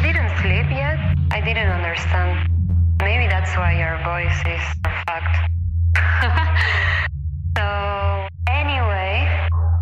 didn't sleep yet. I didn't understand. Maybe that's why your voice is fucked.